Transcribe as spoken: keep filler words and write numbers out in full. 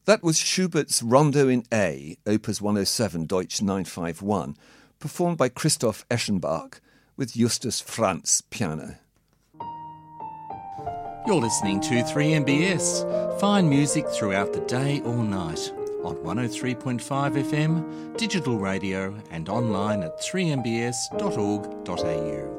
That was Schubert's Rondo in A, Opus one oh seven, Deutsch nine fifty-one, performed by Christoph Eschenbach with Justus Franz piano. You're listening to three M B S. Fine music throughout the day or night on one oh three point five F M, digital radio and online at three m b s dot org dot a u.